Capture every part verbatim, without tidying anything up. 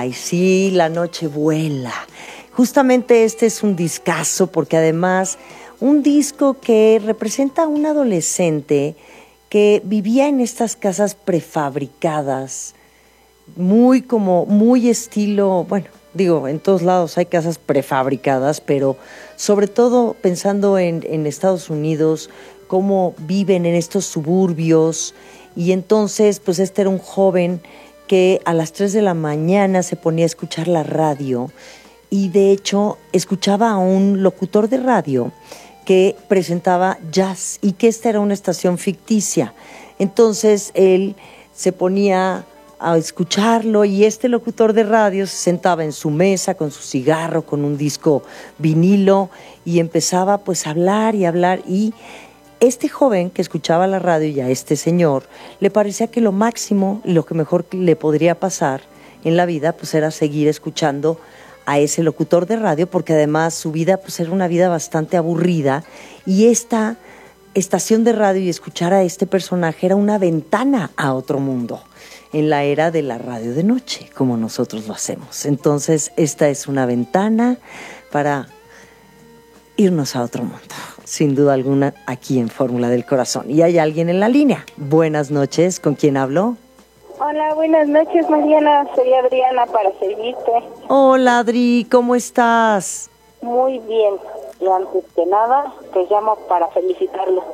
Ay, sí, La noche vuela. Justamente este es un discazo porque además un disco que representa a un adolescente que vivía en estas casas prefabricadas, muy como, muy estilo, bueno, digo, en todos lados hay casas prefabricadas, pero sobre todo pensando en, en Estados Unidos, cómo viven en estos suburbios, y entonces pues este era un joven que a las tres de la mañana se ponía a escuchar la radio y de hecho escuchaba a un locutor de radio que presentaba jazz y que esta era una estación ficticia. Entonces él se ponía a escucharlo y este locutor de radio se sentaba en su mesa con su cigarro, con un disco vinilo y empezaba pues a hablar y hablar y este joven que escuchaba la radio y a este señor le parecía que lo máximo y lo que mejor le podría pasar en la vida pues era seguir escuchando a ese locutor de radio porque además su vida pues era una vida bastante aburrida y esta estación de radio y escuchar a este personaje era una ventana a otro mundo en la era de la radio de noche, como nosotros lo hacemos. Entonces, esta es una ventana para irnos a otro mundo, sin duda alguna, aquí en Fórmula del Corazón. Y hay alguien en la línea. Buenas noches, ¿con quién hablo? Hola, buenas noches, Mariana. Soy Adriana para servirte. Hola, Adri, ¿cómo estás? Muy bien. Y antes que nada, te llamo para felicitarlo.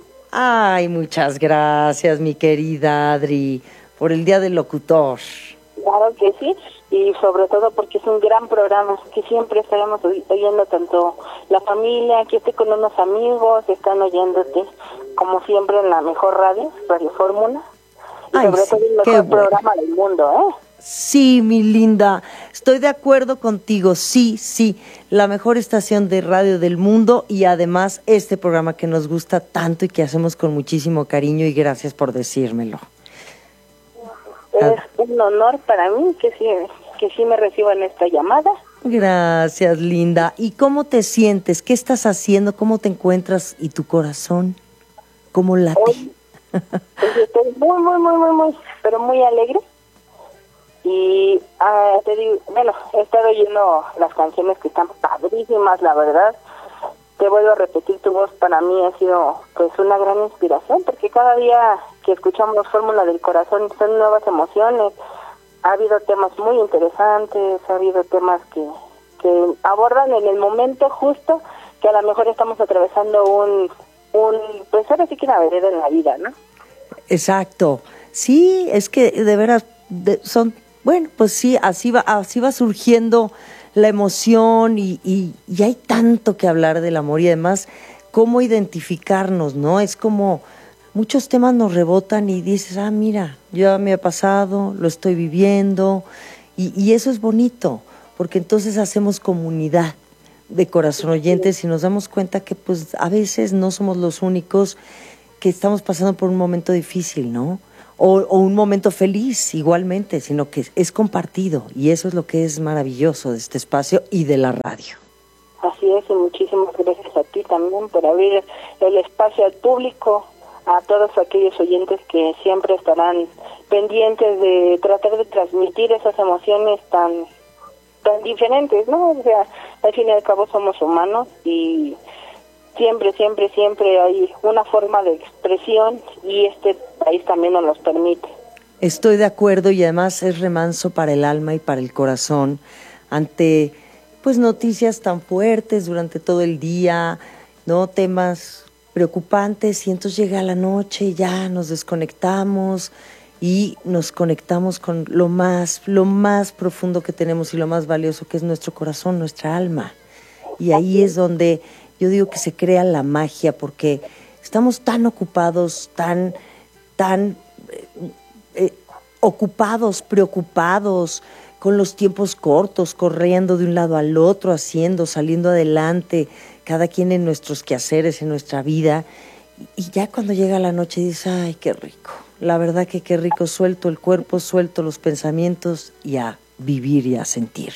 Ay, muchas gracias, mi querida Adri, por el Día del Locutor. Claro que sí, y sobre todo porque es un gran programa que siempre estaremos oyendo, tanto la familia, que esté con unos amigos, están oyéndote, como siempre en la mejor radio, Radio Fórmula, y Ay, sobre sí, todo el qué mejor bueno. programa del mundo, ¿eh? Sí, mi linda, estoy de acuerdo contigo, sí, sí, la mejor estación de radio del mundo y además este programa que nos gusta tanto y que hacemos con muchísimo cariño y gracias por decírmelo. Es un honor para mí que sí, que sí me reciban esta llamada. Gracias, linda. ¿Y cómo te sientes? ¿Qué estás haciendo? ¿Cómo te encuentras? ¿Y tu corazón? ¿Cómo late? Hoy, pues estoy muy, muy, muy, muy, muy, pero muy alegre. Y uh, te digo, bueno, he estado oyendo las canciones que están padrísimas, la verdad. Te vuelvo a repetir, tu voz para mí ha sido pues una gran inspiración, porque cada día que escuchamos Fórmula del Corazón son nuevas emociones. Ha habido temas muy interesantes, ha habido temas que, que abordan en el momento justo que a lo mejor estamos atravesando un, un pues ahora sí que una vereda en la vida, ¿no? Exacto. Sí, es que de veras de, son, bueno, pues sí, así va, así va surgiendo la emoción y, y, y hay tanto que hablar del amor y además cómo identificarnos, ¿no? Es como muchos temas nos rebotan y dices, ah, mira, ya me ha pasado, lo estoy viviendo y, y eso es bonito porque entonces hacemos comunidad de corazón oyentes y nos damos cuenta que pues a veces no somos los únicos que estamos pasando por un momento difícil, ¿no? O, o un momento feliz igualmente, sino que es compartido y eso es lo que es maravilloso de este espacio y de la radio. Así es, y muchísimas gracias a ti también por abrir el espacio al público, a todos aquellos oyentes que siempre estarán pendientes de tratar de transmitir esas emociones tan tan diferentes, ¿no? O sea, al fin y al cabo somos humanos y siempre, siempre, siempre hay una forma de expresión y este país también nos los permite. Estoy de acuerdo y además es remanso para el alma y para el corazón ante pues noticias tan fuertes durante todo el día, ¿no? Temas preocupantes y entonces llega la noche y ya nos desconectamos y nos conectamos con lo más, lo más profundo que tenemos y lo más valioso que es nuestro corazón, nuestra alma. Y ahí es donde yo digo que se crea la magia porque estamos tan ocupados, tan, tan eh, eh, ocupados, preocupados, con los tiempos cortos, corriendo de un lado al otro, haciendo, saliendo adelante, cada quien en nuestros quehaceres, en nuestra vida. Y ya cuando llega la noche dices, ay, qué rico. La verdad que qué rico, suelto el cuerpo, suelto los pensamientos y a vivir y a sentir.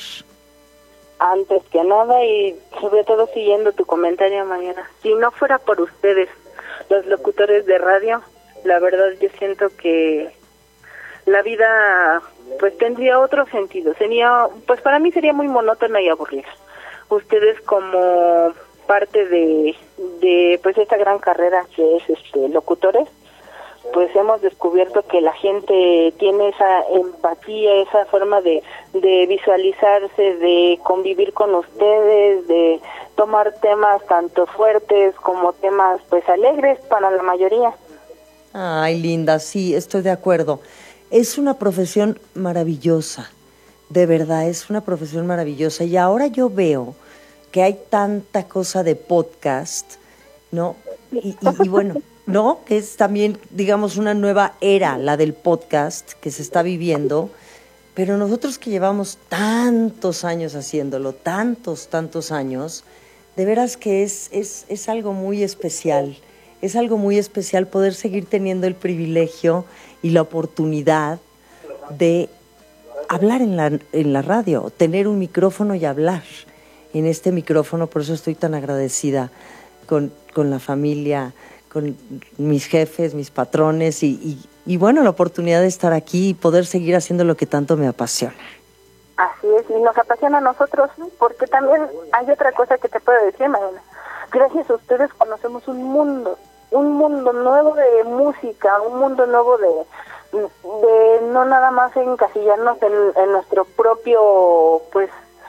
Antes que nada y sobre todo siguiendo tu comentario, mañana, si no fuera por ustedes, los locutores de radio, la verdad yo siento que la vida pues tendría otro sentido. Sería, pues para mí sería muy monótona y aburrida. Ustedes como parte de, de pues esta gran carrera que es este locutores, pues hemos descubierto que la gente tiene esa empatía, esa forma de, de visualizarse, de convivir con ustedes, de tomar temas tanto fuertes como temas pues alegres para la mayoría. Ay, Linda, sí, estoy de acuerdo. Es una profesión maravillosa, de verdad, es una profesión maravillosa. Y ahora yo veo que hay tanta cosa de podcast, ¿no? Y, y, y bueno, ¿no? Que es también, digamos, una nueva era, la del podcast que se está viviendo, pero nosotros que llevamos tantos años haciéndolo, tantos, tantos años, de veras que es, es, es algo muy especial, es algo muy especial poder seguir teniendo el privilegio y la oportunidad de hablar en la, en la radio, tener un micrófono y hablar en este micrófono. Por eso estoy tan agradecida con, con la familia, con mis jefes, mis patrones y, y, y bueno, la oportunidad de estar aquí y poder seguir haciendo lo que tanto me apasiona. Así es, y nos apasiona a nosotros, porque también hay otra cosa que te puedo decir, Mariana. Gracias a ustedes conocemos un mundo, un mundo nuevo de música, un mundo nuevo de, de no nada más encasillarnos en, en nuestro propio, pues,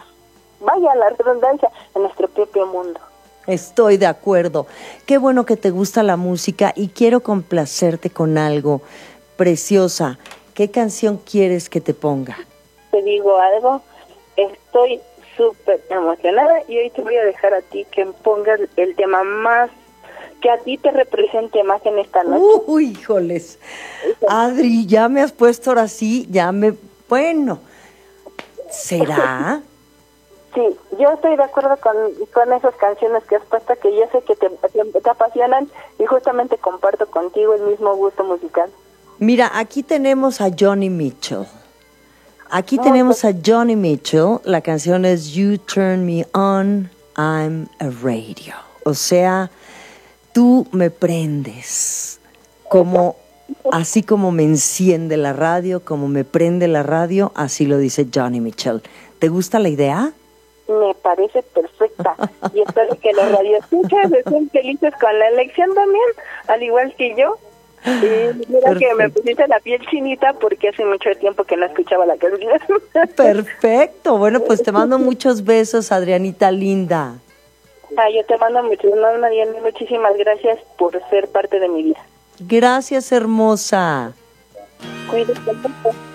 vaya la redundancia, en nuestro propio mundo. Estoy de acuerdo. Qué bueno que te gusta la música y quiero complacerte con algo. Preciosa, ¿qué canción quieres que te ponga? Te digo algo, estoy súper emocionada y hoy te voy a dejar a ti que pongas el tema más, que a ti te represente más en esta noche. Uy, híjoles. Adri, ya me has puesto ahora sí, ya me... Bueno, ¿será? Sí, yo estoy de acuerdo con, con esas canciones que has puesto, que yo sé que te, te, te apasionan y justamente comparto contigo el mismo gusto musical. Mira, aquí tenemos a Johnny Mitchell. Aquí no, tenemos pues, a Johnny Mitchell. La canción es You Turn Me On, I'm a Radio. O sea, tú me prendes. Como, así como me enciende la radio, como me prende la radio, así lo dice Johnny Mitchell. ¿Te gusta la idea? Me parece perfecta y espero que los radioescuchas estén felices con la elección también, al igual que yo. Y mira Perfecto. Que me pusiste la piel chinita porque hace mucho tiempo que no escuchaba la canción. Perfecto, bueno, pues te mando muchos besos, Adrianita linda. Ah, yo te mando muchos, no, Mariana, muchísimas gracias por ser parte de mi vida. Gracias, hermosa. Cuídate.